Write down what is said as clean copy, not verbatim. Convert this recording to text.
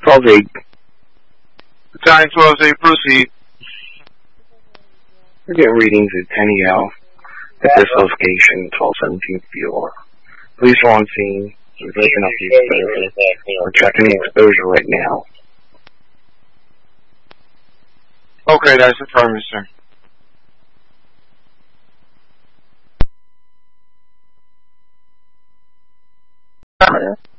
12-8. Battalion 12-8, proceed. We're getting readings at 10 EL at this location, 1217 Field. Police are on scene. We're breaking up the exposure. We're checking the exposure right now. Okay, that's affirmative, sir.